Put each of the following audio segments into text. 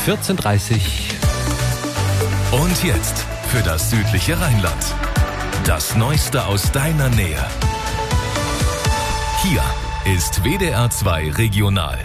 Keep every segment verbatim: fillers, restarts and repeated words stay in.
vierzehn Uhr dreißig. Und jetzt für das südliche Rheinland. Das Neueste aus deiner Nähe. Hier ist W D R zwei Regional.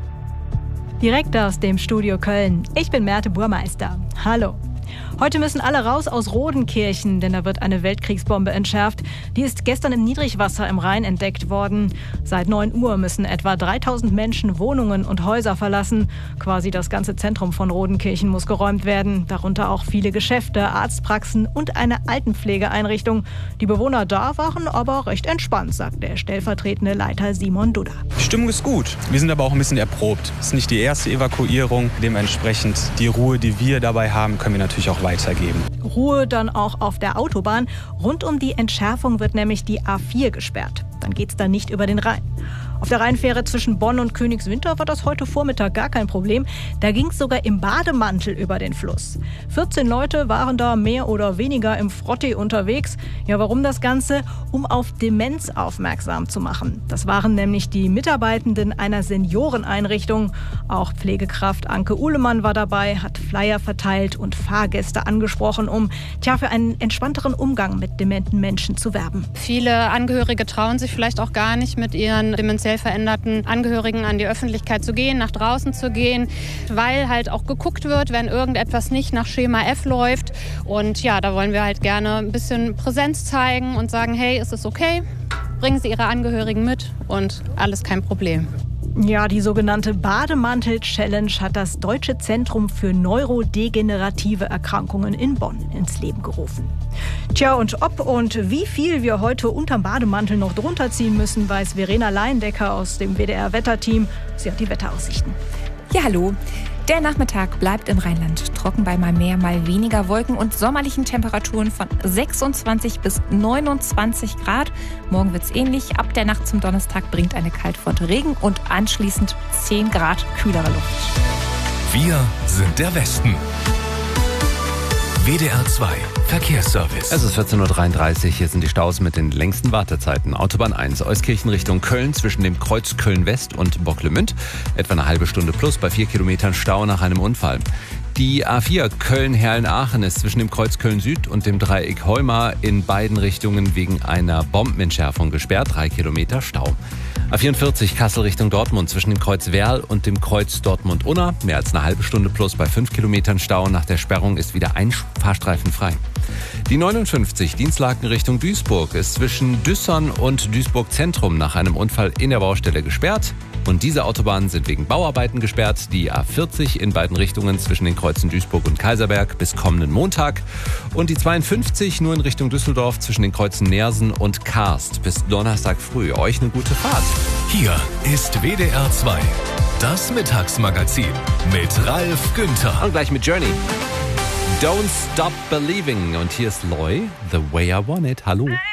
Direkt aus dem Studio Köln. Ich bin Merte Burmeister. Hallo. Heute müssen alle raus aus Rodenkirchen, denn da wird eine Weltkriegsbombe entschärft. Die ist gestern im Niedrigwasser im Rhein entdeckt worden. Seit neun Uhr müssen etwa dreitausend Menschen Wohnungen und Häuser verlassen. Quasi das ganze Zentrum von Rodenkirchen muss geräumt werden. Darunter auch viele Geschäfte, Arztpraxen und eine Altenpflegeeinrichtung. Die Bewohner da waren aber recht entspannt, sagt der stellvertretende Leiter Simon Dudda. Die Stimmung ist gut. Wir sind aber auch ein bisschen erprobt. Es ist nicht die erste Evakuierung. Dementsprechend die Ruhe, die wir dabei haben, können wir natürlich auch weitergeben. Ruhe dann auch auf der Autobahn. Rund um die Entschärfung wird nämlich die A vier gesperrt. Dann geht's da nicht über den Rhein. Auf der Rheinfähre zwischen Bonn und Königswinter war das heute Vormittag gar kein Problem. Da ging es sogar im Bademantel über den Fluss. vierzehn Leute waren da mehr oder weniger im Frotti unterwegs. Ja, warum das Ganze? Um auf Demenz aufmerksam zu machen. Das waren nämlich die Mitarbeitenden einer Senioreneinrichtung. Auch Pflegekraft Anke Uhlemann war dabei, hat Flyer verteilt und Fahrgäste angesprochen, um tja, für einen entspannteren Umgang mit dementen Menschen zu werben. Viele Angehörige trauen sich vielleicht auch gar nicht, mit ihren dementiell veränderten Angehörigen an die Öffentlichkeit zu gehen, nach draußen zu gehen, weil halt auch geguckt wird, wenn irgendetwas nicht nach Schema F läuft. Und ja, da wollen wir halt gerne ein bisschen Präsenz zeigen und sagen, hey, ist es okay? Bringen Sie Ihre Angehörigen mit und alles kein Problem. Ja, die sogenannte Bademantel-Challenge hat das Deutsche Zentrum für neurodegenerative Erkrankungen in Bonn ins Leben gerufen. Tja, und ob und wie viel wir heute unterm Bademantel noch drunter ziehen müssen, weiß Verena Leindecker aus dem W D R-Wetterteam. Sie hat die Wetteraussichten. Ja, hallo. Der Nachmittag bleibt im Rheinland trocken bei mal mehr, mal weniger Wolken und sommerlichen Temperaturen von sechsundzwanzig bis neunundzwanzig Grad. Morgen wird's ähnlich. Ab der Nacht zum Donnerstag bringt eine Kaltfront Regen und anschließend zehn Grad kühlere Luft. Wir sind der Westen. W D R zwei Verkehrsservice. Es ist vierzehn Uhr dreiunddreißig. Hier sind die Staus mit den längsten Wartezeiten. Autobahn eins, Euskirchen Richtung Köln zwischen dem Kreuz Köln-West und Bocklemünd. Etwa eine halbe Stunde plus bei vier Kilometern Stau nach einem Unfall. Die A vier Köln-Herrlen-Aachen ist zwischen dem Kreuz Köln-Süd und dem Dreieck Heuma in beiden Richtungen wegen einer Bombenentschärfung gesperrt. Drei Kilometer Stau. A vierundvierzig Kassel Richtung Dortmund zwischen dem Kreuz Werl und dem Kreuz Dortmund-Unna. Mehr als eine halbe Stunde plus bei fünf Kilometern Stau. Nach der Sperrung ist wieder ein Fahrstreifen frei. Die neunundfünfzig Dienstlaken Richtung Duisburg ist zwischen Düssern und Duisburg Zentrum nach einem Unfall in der Baustelle gesperrt. Und diese Autobahnen sind wegen Bauarbeiten gesperrt. Die A vierzig in beiden Richtungen zwischen den Kreuzen Duisburg und Kaiserberg bis kommenden Montag. Und die zweiundfünfzig nur in Richtung Düsseldorf zwischen den Kreuzen Neersen und Karst bis Donnerstag früh. Euch eine gute Fahrt. Hier ist W D R zwei, das Mittagsmagazin mit Ralf Günther. Und gleich mit Journey. Don't Stop Believing. Und hier ist Loy, The Way I Want It. Hallo.